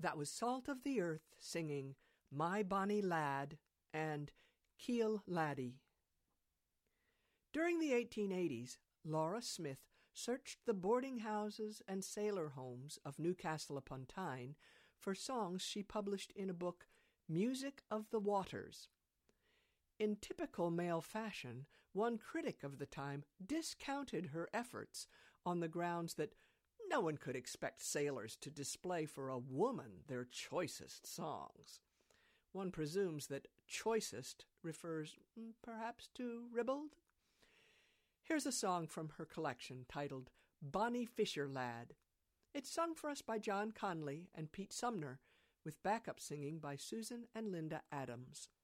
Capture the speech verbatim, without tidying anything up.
That was Salt of the Earth singing My Bonnie Lad and Keel Laddie. During the eighteen eighties, Laura Smith searched the boarding houses and sailor homes of Newcastle upon Tyne for songs she published in a book, Music of the Waters. In typical male fashion, one critic of the time discounted her efforts on the grounds that no one could expect sailors to display for a woman their choicest songs. One presumes that choicest refers perhaps to ribald. Here's a song from her collection titled Bonnie Fisher Lad. It's sung for us by John Conley and Pete Sumner, with backup singing by Susan and Linda Adams.